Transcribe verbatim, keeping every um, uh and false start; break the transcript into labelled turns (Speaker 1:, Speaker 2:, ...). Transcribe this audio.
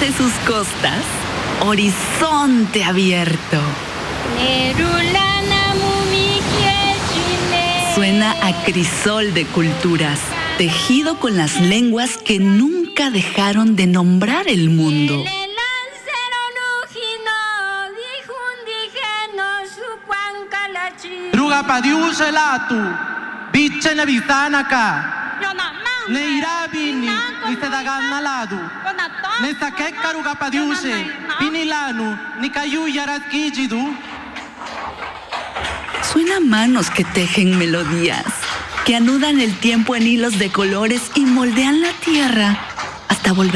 Speaker 1: de sus costas, horizonte abierto. Suena a crisol de culturas, tejido con las lenguas que nunca dejaron de nombrar el mundo.
Speaker 2: Rugapadiuselatu, bichene bisanaka. Neirabini, Nisedagannaladu, Nesakeka Rugapadiuse, Pinilanu, Nikayuyaraskijidu.
Speaker 1: Suena a manos que tejen melodías, que anudan el tiempo en hilos de colores y moldean la tierra hasta volver